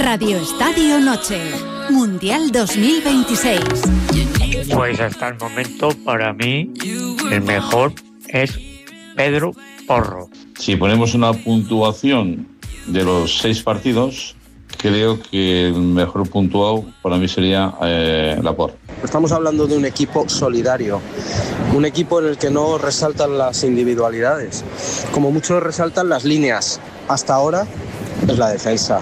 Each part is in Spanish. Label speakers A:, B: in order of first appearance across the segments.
A: Radio Estadio Noche, Mundial 2026.
B: Pues hasta el momento, para mí, el mejor es Pedro Porro.
C: Si ponemos una puntuación de los 6 partidos, creo que el mejor puntuado para mí sería Laporte.
D: Estamos hablando de un equipo solidario, un equipo en el que no resaltan las individualidades, como mucho resaltan las líneas. Hasta ahora es la defensa.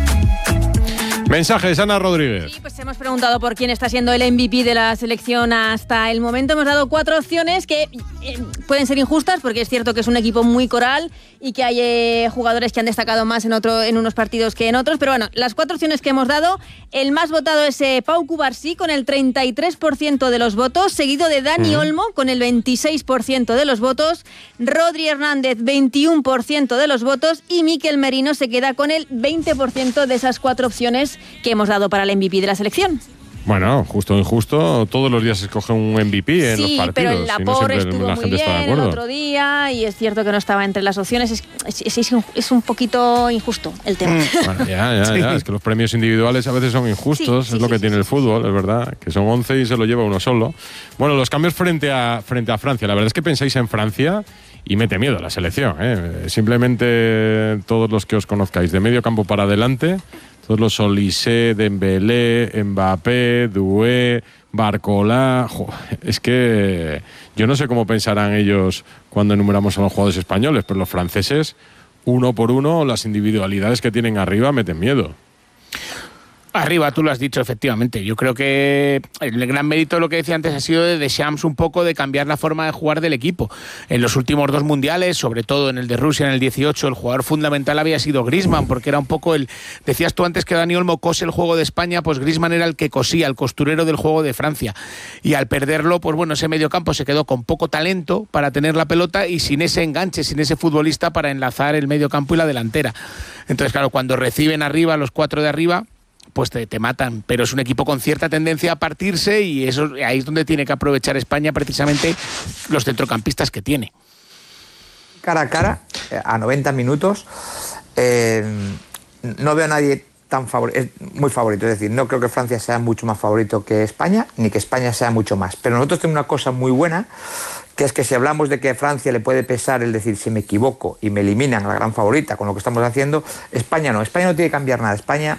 E: Mensajes, Ana Rodríguez.
F: Sí, pues hemos preguntado por quién está siendo el MVP de la selección hasta el momento. Hemos dado 4 opciones que pueden ser injustas, porque es cierto que es un equipo muy coral y que hay jugadores que han destacado más en unos partidos que en otros. Pero bueno, las 4 opciones que hemos dado, el más votado es Pau Cubarsí con el 33% de los votos, seguido de Dani Olmo con el 26% de los votos, Rodri Hernández 21% de los votos y Mikel Merino se queda con el 20% de esas 4 opciones que hemos dado para el MVP de la selección.
E: Bueno, justo o injusto, todos los días se escoge un MVP en los partidos. Sí,
F: pero el Laporte estuvo muy bien el otro día y es cierto que no estaba entre las opciones. Es un poquito injusto el tema.
E: Bueno, ya. Es que los premios individuales a veces son injustos, es lo que tiene el fútbol, es verdad, que son 11 y se lo lleva uno solo. Bueno, los cambios frente a Francia, la verdad es que pensáis en Francia y mete miedo la selección, ¿eh? Simplemente todos los que os conozcáis, de medio campo para adelante, todos los Olise, Dembélé, Mbappé, Doué, Barcola. Es que yo no sé cómo pensarán ellos cuando enumeramos a los jugadores españoles, pero los franceses, uno por uno, las individualidades que tienen arriba meten miedo.
G: Arriba, tú lo has dicho, efectivamente. Yo creo que el gran mérito de lo que decía antes ha sido de Deschamps un poco de cambiar la forma de jugar del equipo. En los últimos 2 mundiales, sobre todo en el de Rusia en el 18, el jugador fundamental había sido Griezmann, porque era un poco decías tú antes que Dani Olmo cose el juego de España, pues Griezmann era el que cosía, el costurero del juego de Francia. Y al perderlo, pues bueno, ese mediocampo se quedó con poco talento para tener la pelota y sin ese enganche, sin ese futbolista para enlazar el mediocampo y la delantera. Entonces, claro, cuando reciben arriba, los 4 de arriba, pues te matan, pero es un equipo con cierta tendencia a partirse y eso ahí es donde tiene que aprovechar España precisamente los centrocampistas que tiene.
H: Cara a cara, a 90 minutos, no veo a nadie muy favorito, es decir, no creo que Francia sea mucho más favorito que España, ni que España sea mucho más, pero nosotros tenemos una cosa muy buena, que es que si hablamos de que a Francia le puede pesar el decir si me equivoco y me eliminan a la gran favorita con lo que estamos haciendo, España no tiene que cambiar nada. España